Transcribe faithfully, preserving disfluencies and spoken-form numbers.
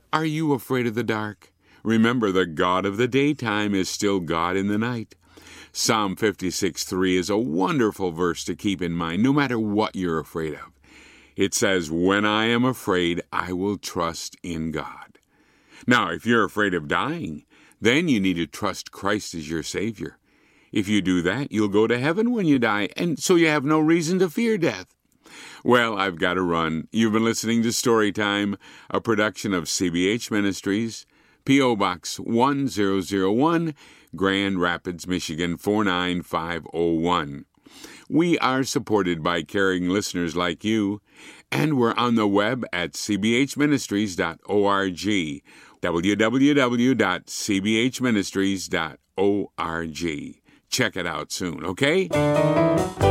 Are you afraid of the dark? Remember, the God of the daytime is still God in the night. Psalm fifty-six three is a wonderful verse to keep in mind, no matter what you're afraid of. It says, "When I am afraid, I will trust in God." Now, if you're afraid of dying, then you need to trust Christ as your Savior. If you do that, you'll go to heaven when you die, and so you have no reason to fear death. Well, I've got to run. You've been listening to Storytime, a production of C B H Ministries, P O Box one zero zero one, Grand Rapids, Michigan four nine five oh one. We are supported by caring listeners like you, and we're on the web at c b h ministries dot org, w w w dot c b h ministries dot org. Check it out soon, okay?